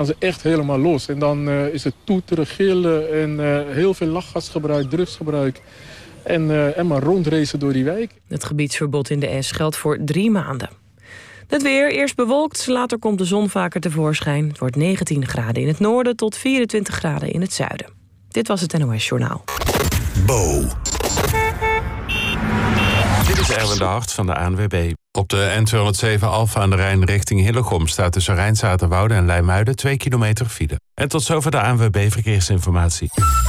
gaan ze echt helemaal los. En dan is het toeteren, gillen en heel veel lachgasgebruik, drugsgebruik. En maar rondracen door die wijk. Het gebiedsverbod in de S geldt voor 3 maanden. Het weer, eerst bewolkt, later komt de zon vaker tevoorschijn. Het wordt 19 graden in het noorden tot 24 graden in het zuiden. Dit was het NOS Journaal. Bo. Dit is Erwin de Hart van de ANWB. Op de N207 Alphen aan de Rijn richting Hillegom staat tussen Rijnzaterwoude en Leimuiden 2 kilometer file. En tot zover de ANWB Verkeersinformatie.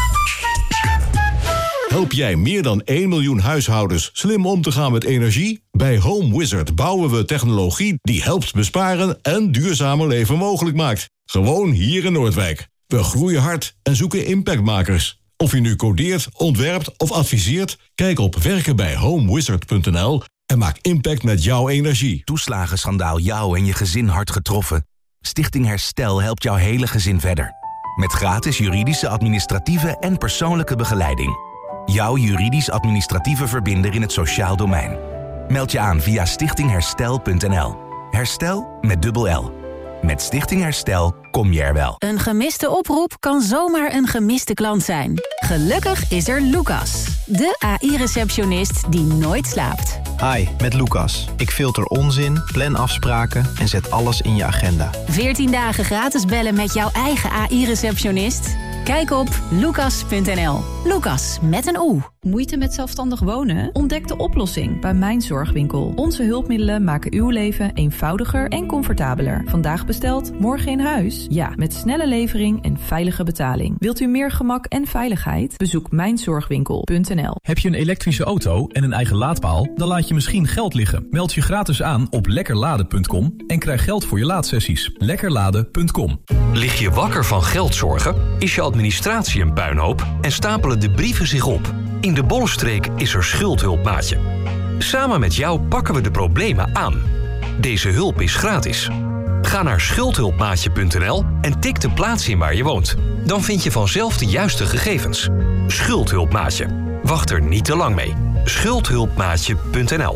Help jij meer dan 1 miljoen huishoudens slim om te gaan met energie? Bij Home Wizard bouwen we technologie die helpt besparen en duurzamer leven mogelijk maakt. Gewoon hier in Noordwijk. We groeien hard en zoeken impactmakers. Of je nu codeert, ontwerpt of adviseert, kijk op werkenbijhomewizard.nl en maak impact met jouw energie. Toeslagenschandaal jou en je gezin hard getroffen? Stichting Herstel helpt jouw hele gezin verder. Met gratis juridische, administratieve en persoonlijke begeleiding. Jouw juridisch-administratieve verbinder in het sociaal domein. Meld je aan via stichtingherstel.nl. Herstel met dubbel L. Met Stichting Herstel kom je er wel. Een gemiste oproep kan zomaar een gemiste klant zijn. Gelukkig is er Lucas, de AI-receptionist die nooit slaapt. Hi, met Lucas. Ik filter onzin, plan afspraken en zet alles in je agenda. 14 dagen gratis bellen met jouw eigen AI-receptionist? Kijk op lucas.nl. Lucas met een O. Moeite met zelfstandig wonen? Ontdek de oplossing bij Mijn Zorgwinkel. Onze hulpmiddelen maken uw leven eenvoudiger en comfortabeler. Vandaag besteld, morgen in huis? Ja, met snelle levering en veilige betaling. Wilt u meer gemak en veiligheid? Bezoek mijnzorgwinkel.nl. Heb je een elektrische auto en een eigen laadpaal? Dan laat je misschien geld liggen. Meld je gratis aan op lekkerladen.com en krijg geld voor je laadsessies. Lekkerladen.com. Lig je wakker van geldzorgen? Is je administratie een puinhoop? En stapelen de brieven zich op? In de Bollenstreek is er Schuldhulpmaatje. Samen met jou pakken we de problemen aan. Deze hulp is gratis. Ga naar schuldhulpmaatje.nl en tik de plaats in waar je woont. Dan vind je vanzelf de juiste gegevens. Schuldhulpmaatje. Wacht er niet te lang mee. Schuldhulpmaatje.nl.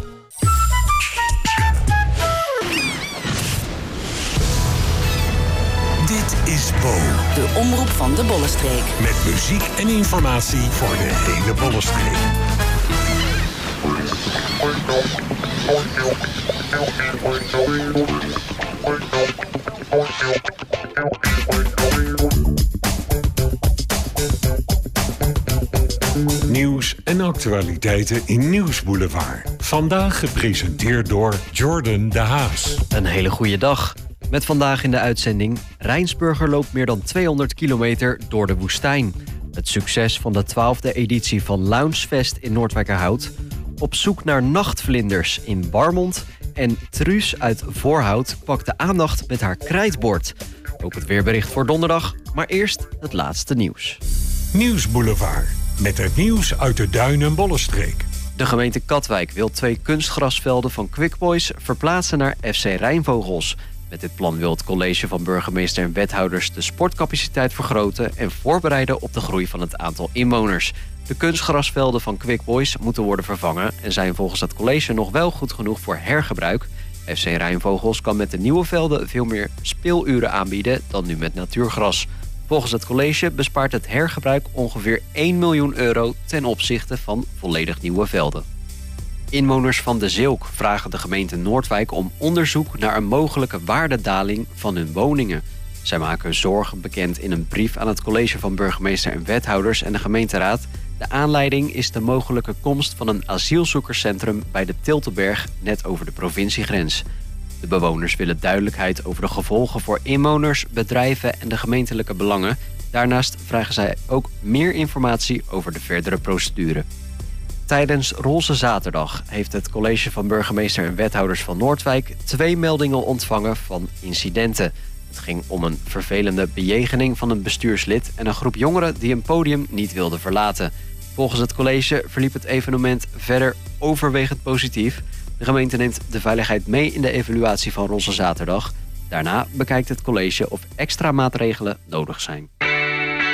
Dit is Bo. De omroep van de Bollenstreek. Met muziek en informatie voor de hele Bollenstreek. Nieuws en actualiteiten in Nieuwsboulevard. Vandaag gepresenteerd door Jordan de Haas. Een hele goede dag. Met vandaag in de uitzending: Rijnsburger loopt meer dan 200 kilometer door de woestijn. Het succes van de 12e editie van Loungefest in Noordwijkerhout. Op zoek naar nachtvlinders in Warmond. En Truus uit Voorhout pakt de aandacht met haar krijtbord. Ook het weerbericht voor donderdag, maar eerst het laatste nieuws. Nieuwsboulevard, met het nieuws uit de Duin- en Bollenstreek. De gemeente Katwijk wil 2 kunstgrasvelden van Quick Boys verplaatsen naar FC Rijnvogels. Met dit plan wil het college van burgemeester en wethouders de sportcapaciteit vergroten en voorbereiden op de groei van het aantal inwoners. De kunstgrasvelden van Quick Boys moeten worden vervangen en zijn volgens het college nog wel goed genoeg voor hergebruik. FC Rijnvogels kan met de nieuwe velden veel meer speeluren aanbieden dan nu met natuurgras. Volgens het college bespaart het hergebruik ongeveer 1 miljoen euro ten opzichte van volledig nieuwe velden. Inwoners van De Zeelk vragen de gemeente Noordwijk om onderzoek naar een mogelijke waardedaling van hun woningen. Zij maken zorgen bekend in een brief aan het college van burgemeester en wethouders en de gemeenteraad. De aanleiding is de mogelijke komst van een asielzoekerscentrum bij de Tiltenberg, net over de provinciegrens. De bewoners willen duidelijkheid over de gevolgen voor inwoners, bedrijven en de gemeentelijke belangen. Daarnaast vragen zij ook meer informatie over de verdere procedure. Tijdens Roze Zaterdag heeft het college van burgemeester en wethouders van Noordwijk 2 meldingen ontvangen van incidenten. Het ging om een vervelende bejegening van een bestuurslid en een groep jongeren die een podium niet wilden verlaten. Volgens het college verliep het evenement verder overwegend positief. De gemeente neemt de veiligheid mee in de evaluatie van Roze Zaterdag. Daarna bekijkt het college of extra maatregelen nodig zijn.